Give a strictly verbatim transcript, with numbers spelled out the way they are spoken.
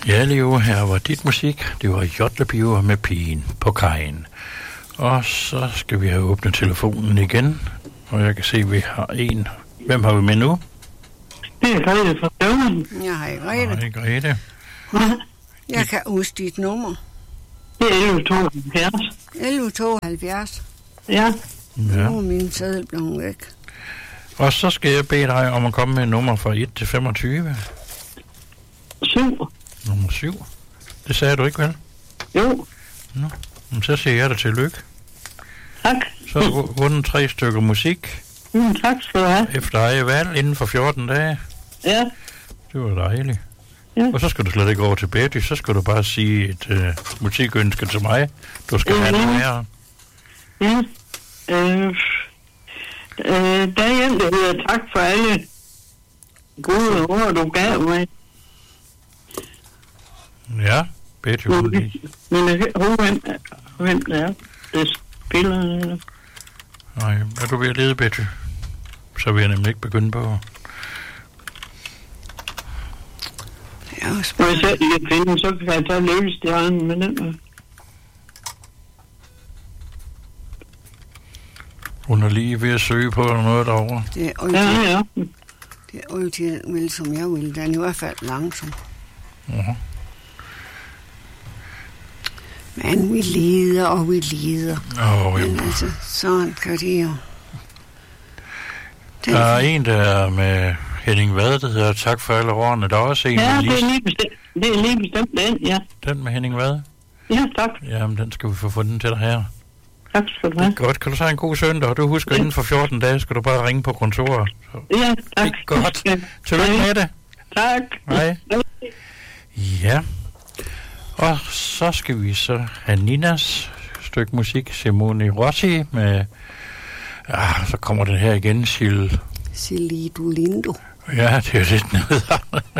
Ja, Leo, her var dit musik. Det var Jotlebiver med pigen på kajen. Og så skal vi have åbnet telefonen igen. Og jeg kan se, at vi har en. Hvem har vi med nu? Det er Grete fra Døvren. Jeg har ikke Grete. Hej, Grete. Jeg kan huske dit nummer. Det er elleve tooghalvfjerds. elleve tooghalvfjerds. Ja. Ja. Nu er min seddel blevet væk. Og så skal jeg bede dig om at komme med et nummer fra et til femogtyve. syv. Nummer syv. Det sagde du ikke, vel? Jo. Nå, men så siger jeg dig tillykke. Tak. Så har du vundet tre stykker musik. Mm, tak skal du have. Efter eget valg inden for fjorten dage. Ja. Det var dejligt. Ja. Og så skal du slet ikke over til Betty. Så skal du bare sige et uh, musikønske til mig. Du skal have det her. Ja. Øh, øh, der er en, der hedder tak for alle gode ord, du gav mig. Ja, Betty. Men, men jeg kan hvem, hvem det er, det spiller. Nej, er du ved at lede, Betty? Så vil jeg nemlig ikke begynde på. Ja, Hvis jeg ikke kan finde, så kan jeg tage løbestjernen med den. Hun er lige ved at søge på noget derovre. Det er Ja, ja. Det er jo til den vil, som jeg vil. Den er i hvert fald langsom. Uh-huh. Men vi lider, og vi lider. Åh, oh, Men altså, sådan kan det jo. Den Der er en, der er med Henning Vad, der hedder Tak for alle årene. Der er også en, Ja, der det er lige... lige bestemt, det er lige bestemt den, ja. Den med Henning Vad? Ja, tak. Jamen, den skal vi få fundet til dig her. Tak skal du have. Godt, kan du så have en god søndag, og du husker, ja. Inden for fjorten dage skal du bare ringe på kontoret. Så. Ja, tak. Det er godt. Tillykke med det. Tak. Hej. Ja. Og så skal vi så have Ninas stykke musik, Simone Rossi, med... Ja, så kommer den her igen, Sil... Silido Lindo. Ja, det er lidt noget.